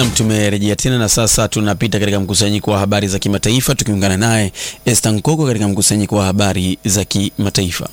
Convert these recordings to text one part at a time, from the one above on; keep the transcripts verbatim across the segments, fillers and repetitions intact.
Na tumerejea tena na sasa tunapita katika mkusanyiko wa habari za kimataifa tukiungana naye Esther Nkoko katika mkusanyiko wa habari za kimataifa.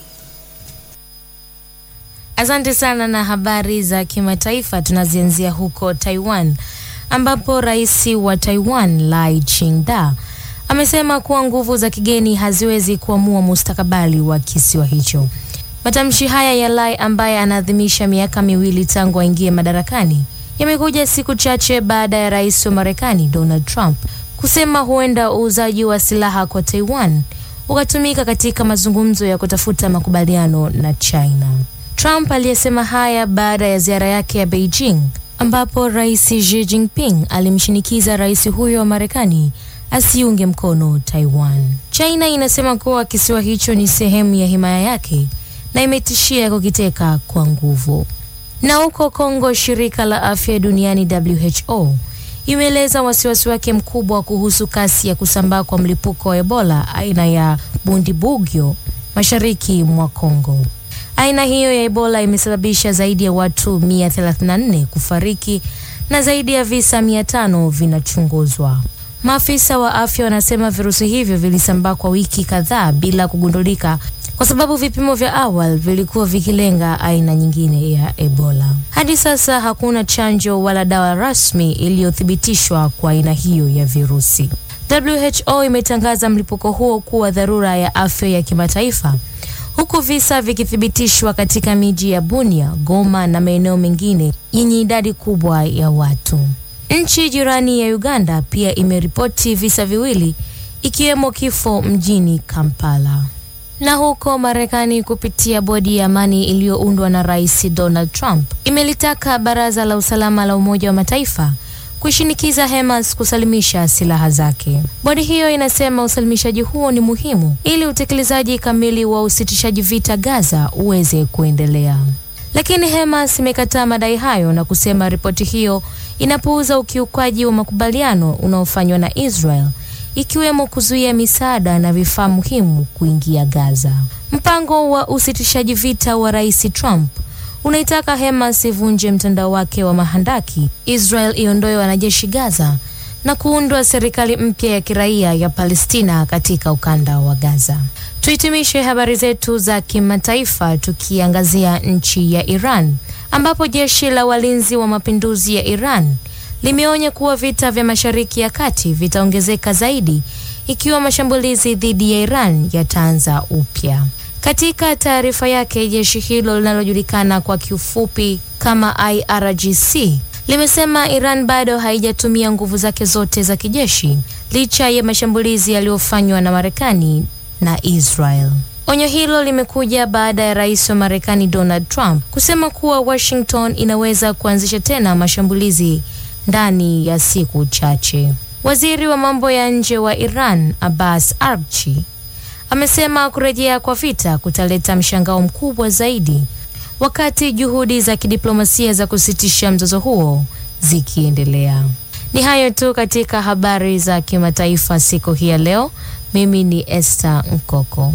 Asante sana. Na habari za kimataifa tunazianzia huko Taiwan, ambapo rais wa Taiwan Lai Ching-te amesema kuwa nguvu za kigeni haziwezi kuamua mustakabali wa kisiwa hicho. Matamshi haya ya Lai, ambaye anaadhimisha miaka miwili tangu aingie madarakani, yamekuja siku chache baada ya rais wa Marekani Donald Trump kusema huenda uuzaji wa silaha kwa Taiwan ukatumika katika mazungumzo ya kutafuta makubaliano na China. Trump aliyesema haya baada ya ziara yake ya Beijing, ambapo rais Xi Jinping alimshinikiza rais huyo wa Marekani asiunge mkono Taiwan. China inasema kuwa kisiwa hicho ni sehemu ya himaya yake na imetishia kukiteka kwa nguvu. Na huko Kongo, shirika la afya duniani W H O imeeleza wasiwasi wake mkubwa kuhusu kasi ya kusambaa kwa mlipuko wa Ebola aina ya Bundibugyo mashariki mwa Kongo. Aina hiyo ya Ebola imesababisha zaidi ya watu mia thelathini na nne kufariki na zaidi ya visa mia tano vinachunguzwa. Maafisa wa afya wanasema virusi hivyo vilisambaa kwa wiki kadhaa bila kugundulika kwa sababu vipimo vya awali vilikuwa vikilenga aina nyingine ya Ebola. Hadi sasa hakuna chanjo wala dawa rasmi iliyothibitishwa kwa aina hiyo ya virusi. W H O imetangaza mlipuko huo kuwa dharura ya afya ya kimataifa, huku visa vikithibitishwa katika miji ya Bunia, Goma na maeneo mengine yenye idadi kubwa ya watu. Nchi jirani ya Uganda pia imeripoti visa viwili, ikiwemo kifo mjini Kampala. Na huko Marekani, kupitia bodi ya amani iliyoundwa na Rais Donald Trump, imelitaka Baraza la Usalama la Umoja wa Mataifa kushinikiza Hamas kusalimisha silaha zake. Bodi hiyo inasema usalimishaji huo ni muhimu ili utekelezaji kamili wa usitishaji vita Gaza uweze kuendelea. Lakini Hamas imekataa madai hayo na kusema ripoti hiyo inapuuza ukiukaji wa makubaliano unaofanywa na Israel, ikiwemo kuzuia misaada na vifaa muhimu kuingia Gaza. Mpango wa usitishaji vita wa Rais Trump unaitaka Hamas ivunje mtandao wake wa mahandaki, Israel iondoe wanajeshi Gaza na kuundwa serikali mpya ya kiraia ya Palestina katika ukanda wa Gaza. Tuhitimishe habari zetu za kimataifa tukiangazia nchi ya Iran, ambapo jeshi la walinzi wa mapinduzi ya Iran limeonya kuwa vita vya Mashariki ya Kati vitaongezeka zaidi ikiwa mashambulizi dhidi ya Iran yataanza upya. Katika taarifa yake, jeshi hilo linalojulikana kwa kiufupi kama I R G C limesema Iran bado haijatumia nguvu zake zote za kijeshi licha ya mashambulizi yaliyofanywa na Marekani na Israel. Onyo hilo limekuja baada ya rais wa Marekani Donald Trump kusema kuwa Washington inaweza kuanzisha tena mashambulizi ndani ya siku chache. Waziri wa mambo ya nje wa Iran Abbas Araghchi amesema kurejea kwa vita kutaleta mshangao mkubwa zaidi wakati juhudi za kidiplomasia za kusitisha mzozo huo zikiendelea. Ni hayo tu katika habari za kimataifa siku hii ya leo. Mimi ni Esther Nkoko.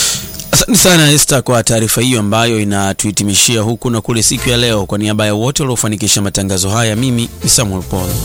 Asante sana Esther kwa taarifa hiyo ambayo inatuhitimishia huku na kule siku ya leo. Kwa niaba ya wote waliofanikisha matangazo haya, mimi ni Samuel Paul.